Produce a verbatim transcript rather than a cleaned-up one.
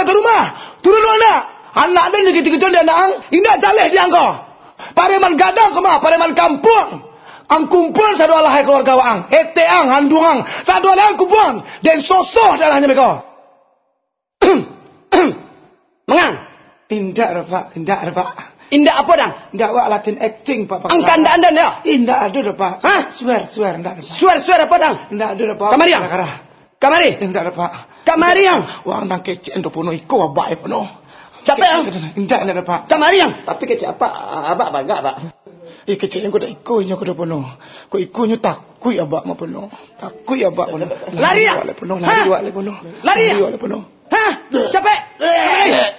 kata rumah. Turun anak. Anak dia gitu-gitu dia nak. Indah jaleh dia engkau. Pareman gadang kemah. Pareman kampung. Ang kumpul satu alahai keluarga ang. Ete ang, handung ang. Satu alahai kumpul. Dan sosoh darahnya mereka. Mengang. Indah ada pak. Indah ada pak. Indah apa dah? Indah wak Latin acting pak. Angkan dah anda ya? Indah ada dah pak. Hah? Swear, swear. Indah ada pak. Swear, swear apa dah? Indah ada dah pak. Kamari yang? Kamari? Indah ada pak. Kamari yang? Wang nang kece endo puno iko abak puno. Capek yang? Indah ada pak. Kamari yang? Tapi kecil apa? Abak bangga pak. Eh kecil yang kuda iko nya kuda puno. Ko iko nya takui abak ma puno. Takui abak puno. Lari ya? Lari puno. Lari wale puno. Lari ya? Lari wale puno. Hah? Capek?